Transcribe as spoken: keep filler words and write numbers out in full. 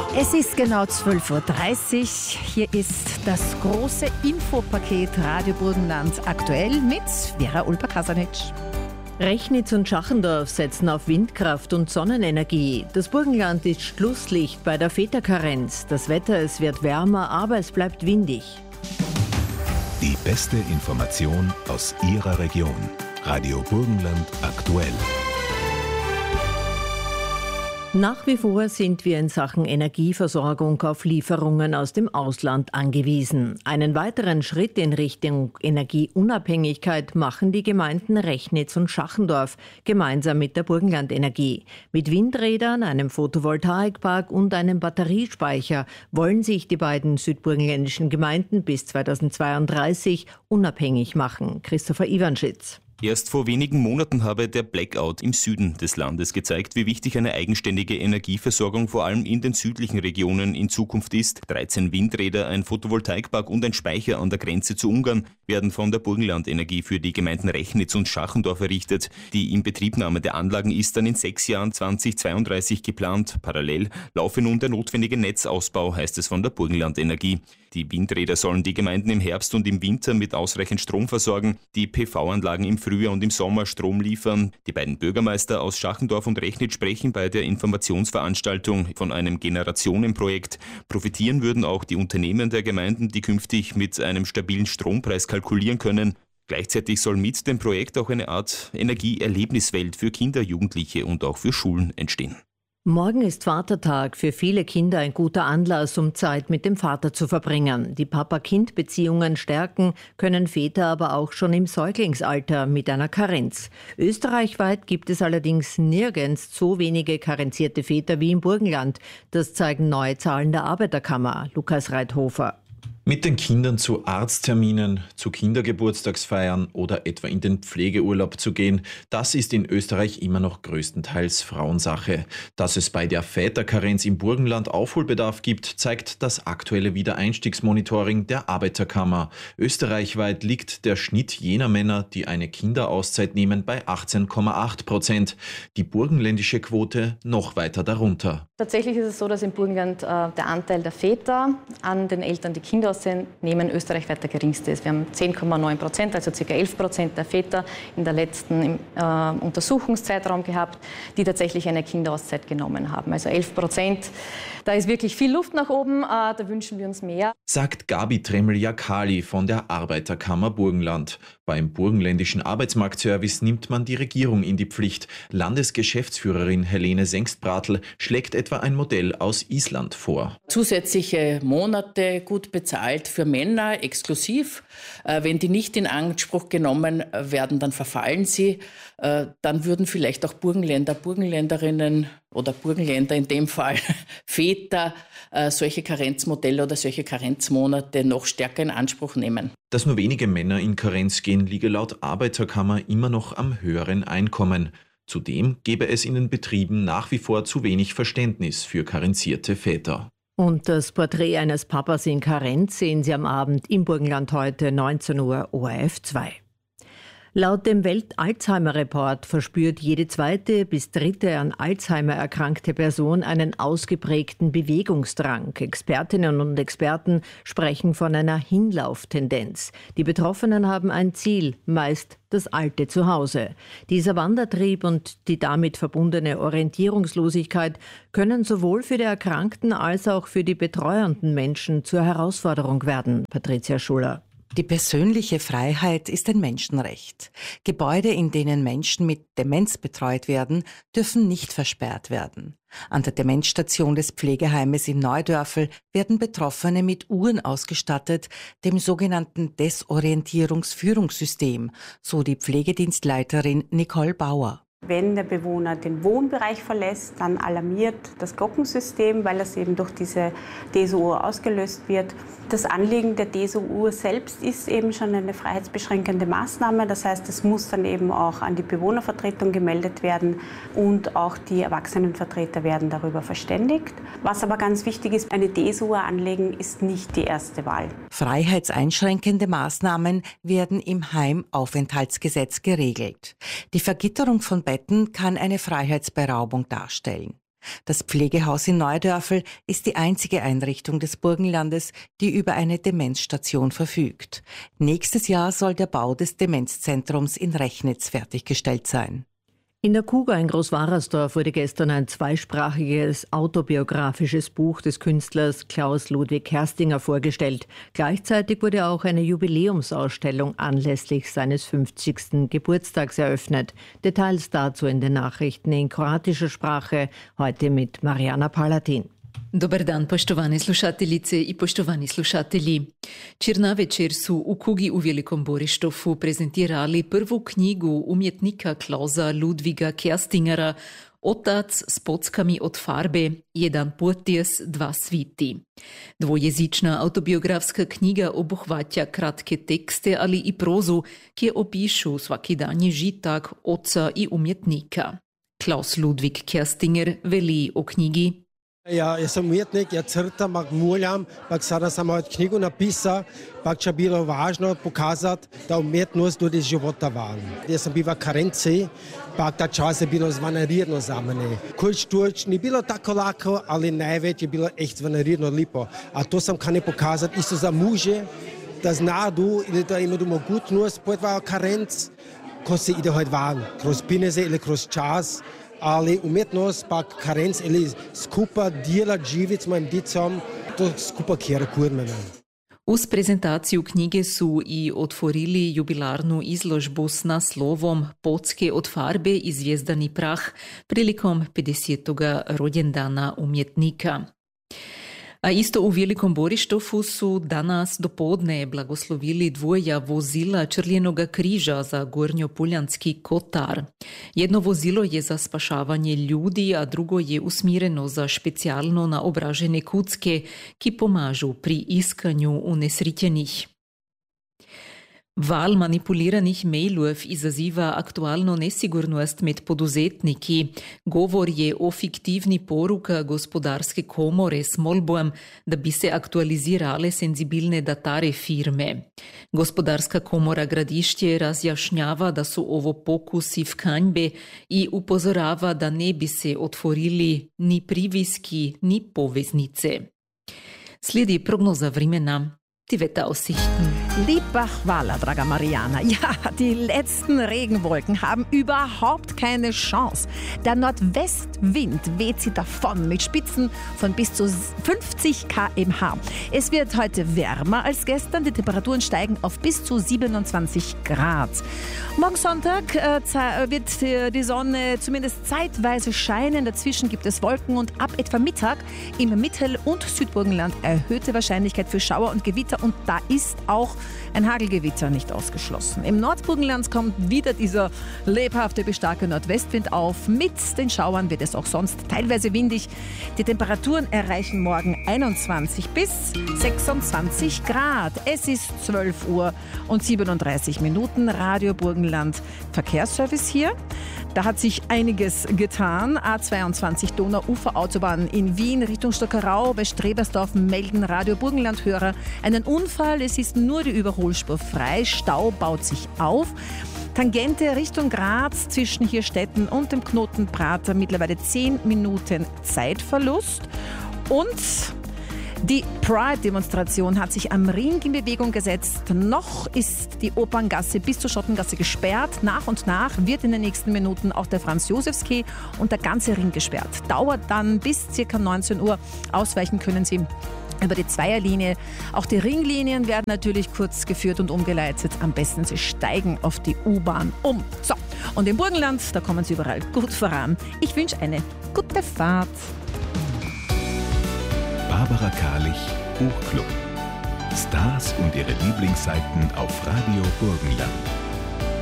Es ist genau zwölf Uhr dreißig. Hier ist das große Infopaket Radio Burgenland aktuell mit Vera Ulper-Kasanic. Rechnitz und Schachendorf setzen auf Windkraft und Sonnenenergie. Das Burgenland ist Schlusslicht bei der Väterkarenz. Das Wetter, es wird wärmer, aber es bleibt windig. Die beste Information aus Ihrer Region. Radio Burgenland aktuell. Nach wie vor sind wir in Sachen Energieversorgung auf Lieferungen aus dem Ausland angewiesen. Einen weiteren Schritt in Richtung Energieunabhängigkeit machen die Gemeinden Rechnitz und Schachendorf gemeinsam mit der Burgenland Energie. Mit Windrädern, einem Photovoltaikpark und einem Batteriespeicher wollen sich die beiden südburgenländischen Gemeinden bis zweitausendzweiunddreißig unabhängig machen. Christopher Iwanschitz. Erst vor wenigen Monaten habe der Blackout im Süden des Landes gezeigt, wie wichtig eine eigenständige Energieversorgung vor allem in den südlichen Regionen in Zukunft ist. dreizehn Windräder, ein Photovoltaikpark und ein Speicher an der Grenze zu Ungarn werden von der Burgenland Energie für die Gemeinden Rechnitz und Schachendorf errichtet. Die Inbetriebnahme der Anlagen ist dann in sechs Jahren zweitausendzweiunddreißig geplant. Parallel laufe nun der notwendige Netzausbau, heißt es von der Burgenland Energie. Die Windräder sollen die Gemeinden im Herbst und im Winter mit ausreichend Strom versorgen, die P V-Anlagen im Frühjahr und im Sommer Strom liefern. Die beiden Bürgermeister aus Schachendorf und Rechnitz sprechen bei der Informationsveranstaltung von einem Generationenprojekt. Profitieren würden auch die Unternehmen der Gemeinden, die künftig mit einem stabilen Strompreis kalkulieren können. Gleichzeitig soll mit dem Projekt auch eine Art Energieerlebniswelt für Kinder, Jugendliche und auch für Schulen entstehen. Morgen ist Vatertag, für viele Kinder ein guter Anlass, um Zeit mit dem Vater zu verbringen. Die Papa-Kind-Beziehungen stärken, können Väter aber auch schon im Säuglingsalter mit einer Karenz. Österreichweit gibt es allerdings nirgends so wenige karenzierte Väter wie im Burgenland. Das zeigen neue Zahlen der Arbeiterkammer. Lukas Reithofer. Mit den Kindern zu Arztterminen, zu Kindergeburtstagsfeiern oder etwa in den Pflegeurlaub zu gehen, das ist in Österreich immer noch größtenteils Frauensache. Dass es bei der Väterkarenz im Burgenland Aufholbedarf gibt, zeigt das aktuelle Wiedereinstiegsmonitoring der Arbeiterkammer. Österreichweit liegt der Schnitt jener Männer, die eine Kinderauszeit nehmen, bei achtzehn Komma acht Prozent. Die burgenländische Quote noch weiter darunter. Tatsächlich ist es so, dass im Burgenland äh, der Anteil der Väter an den Eltern, die Kinder ausziehen, nehmen österreichweit der geringste ist. Wir haben zehn Komma neun Prozent, also ca. elf Prozent der Väter in der letzten äh, Untersuchungszeitraum gehabt, die tatsächlich eine Kinderauszeit genommen haben. Also elf Prozent, da ist wirklich viel Luft nach oben, äh, da wünschen wir uns mehr. Sagt Gabi Tremmel-Jakali von der Arbeiterkammer Burgenland. Beim burgenländischen Arbeitsmarktservice nimmt man die Regierung in die Pflicht. Landesgeschäftsführerin Helene Sengstbratl schlägt etwa ein Modell aus Island vor. Zusätzliche Monate gut bezahlt für Männer, exklusiv. Äh, wenn die nicht in Anspruch genommen werden, dann verfallen sie. Äh, dann würden vielleicht auch Burgenländer, Burgenländerinnen oder Burgenländer in dem Fall Väter äh, solche Karenzmodelle oder solche Karenzmonate noch stärker in Anspruch nehmen. Dass nur wenige Männer in Karenz gehen, liege laut Arbeiterkammer immer noch am höheren Einkommen. Zudem gebe es in den Betrieben nach wie vor zu wenig Verständnis für karenzierte Väter. Und das Porträt eines Papas in Karenz sehen Sie am Abend im Burgenland heute neunzehn Uhr O R F zwei. Laut dem Welt-Alzheimer-Report verspürt jede zweite bis dritte an Alzheimer erkrankte Person einen ausgeprägten Bewegungsdrang. Expertinnen und Experten sprechen von einer Hinlauftendenz. Die Betroffenen haben ein Ziel, meist das alte Zuhause. Dieser Wandertrieb und die damit verbundene Orientierungslosigkeit können sowohl für die Erkrankten als auch für die betreuenden Menschen zur Herausforderung werden. Patricia Schuller. Die persönliche Freiheit ist ein Menschenrecht. Gebäude, in denen Menschen mit Demenz betreut werden, dürfen nicht versperrt werden. An der Demenzstation des Pflegeheimes in Neudörfel werden Betroffene mit Uhren ausgestattet, dem sogenannten Desorientierungsführungssystem, so die Pflegedienstleiterin Nicole Bauer. Wenn der Bewohner den Wohnbereich verlässt, dann alarmiert das Glockensystem, weil es eben durch diese D E S O-Uhr ausgelöst wird. Das Anliegen der D E S O-Uhr selbst ist eben schon eine freiheitsbeschränkende Maßnahme. Das heißt, es muss dann eben auch an die Bewohnervertretung gemeldet werden und auch die Erwachsenenvertreter werden darüber verständigt. Was aber ganz wichtig ist, eine D E S O-Uhr anlegen ist nicht die erste Wahl. Freiheitseinschränkende Maßnahmen werden im Heimaufenthaltsgesetz geregelt. Die Vergitterung von Betten kann eine Freiheitsberaubung darstellen. Das Pflegehaus in Neudörfl ist die einzige Einrichtung des Burgenlandes, die über eine Demenzstation verfügt. Nächstes Jahr soll der Bau des Demenzzentrums in Rechnitz fertiggestellt sein. In der Kuga in Großwarersdorf wurde gestern ein zweisprachiges autobiografisches Buch des Künstlers Klaus Ludwig Kerstinger vorgestellt. Gleichzeitig wurde auch eine Jubiläumsausstellung anlässlich seines fünfzigsten Geburtstags eröffnet. Details dazu in den Nachrichten in kroatischer Sprache, heute mit Mariana Palatin. Dobar dan, poštovane slušateljice i poštovani slušatelji. Čirna večer su u Kugi u Velikom Borištofu prezentirali prvu knjigu umjetnika Klausa Ludwiga Kerstingera Otac s pockami od farbe, jedan potjes, dva sviti. Dvojezična autobiografska knjiga obuhvaća kratke tekste, ali i prozu, ki opišu svakidanji žitak oca i umjetnika. Klaus Ludwig Kerstinger veli o knjigi: Ja, jaz sem umetnik, ja crtam, pa muljam, pa sada sam ovaj knjigu napisao, pa će bilo važno pokazati da umetnost tudi života van. Jaz sem biva Karenci, pa ta čas je bilo zvanirno za mene. Kulturč ni bilo tako lako, ali največ je bilo echt zvanirno lepo. A to sam kane pokazati isto za muže, da znadu ili da imaju mogućnost, potva Karenc, ko se ide hojt van, kroz pineze ili kroz čas. Ali umetnost pa Karenc ili skupa djelat živit s mojim dicom, to skupa kjera kurmena. Uz prezentaciju knjige su i otvorili jubilarnu izložbu s naslovom Pocke od farbe i zvijezdani prah prilikom pedesetoga rođendana umjetnika. A isto u Velikom Borištofu su danas dopodne blagoslovili dvoja vozila Črljenoga križa za Gornjopoljanski Kotar. Jedno vozilo je za spašavanje ljudi, a drugo je usmjereno za specijalno naobražene kucke, ki pomažu pri iskanju unesrećenih. Val manipuliranih mailov izaziva aktualno nesigurnost med poduzetniki. Govor je o fiktivni poruka gospodarske komore s molbom, da bi se aktualizirale senzibilne datare firme. Gospodarska komora Gradišće razjašnjava, da su ovo pokusi vkanjbe i upozorava, da ne bi se otvorili ni priviski, ni poveznice. Sledi prognoza vremena. Die Wetteraussichten. Lieber Hvala, draga Mariana. Ja, die letzten Regenwolken haben überhaupt keine Chance. Der Nordwestwind weht sie davon mit Spitzen von bis zu fünfzig Kilometer pro Stunde. Es wird heute wärmer als gestern. Die Temperaturen steigen auf bis zu siebenundzwanzig Grad. Morgen Sonntag äh, wird die, die Sonne zumindest zeitweise scheinen. Dazwischen gibt es Wolken und ab etwa Mittag im Mittel- und Südburgenland erhöhte Wahrscheinlichkeit für Schauer und Gewitter. Und da ist auch ein Hagelgewitter nicht ausgeschlossen. Im Nordburgenland kommt wieder dieser lebhafte bis starke Nordwestwind auf. Mit den Schauern wird es auch sonst teilweise windig. Die Temperaturen erreichen morgen einundzwanzig bis sechsundzwanzig Grad. Es ist zwölf Uhr und siebenunddreißig Minuten. Radio Burgenland Verkehrsservice hier. Da hat sich einiges getan. A zweiundzwanzig Donau-Ufer-Autobahn in Wien Richtung Stockerau bei Strebersdorf melden Radio Burgenland-Hörer einen Unfall. Es ist nur die Überholspur frei. Stau baut sich auf. Tangente Richtung Graz zwischen Hirstetten und dem Knoten Prater mittlerweile zehn Minuten Zeitverlust. Und die Pride-Demonstration hat sich am Ring in Bewegung gesetzt. Noch ist die Operngasse bis zur Schottengasse gesperrt. Nach und nach wird in den nächsten Minuten auch der Franz-Josefs-Quai und der ganze Ring gesperrt. Dauert dann bis ca. neunzehn Uhr. Ausweichen können Sie über die Zweierlinie. Auch die Ringlinien werden natürlich kurz geführt und umgeleitet. Am besten Sie steigen auf die U-Bahn um. So, und im Burgenland, da kommen Sie überall gut voran. Ich wünsche eine gute Fahrt. Barbara Karlich, Buchclub. Stars und ihre Lieblingsseiten auf Radio Burgenland.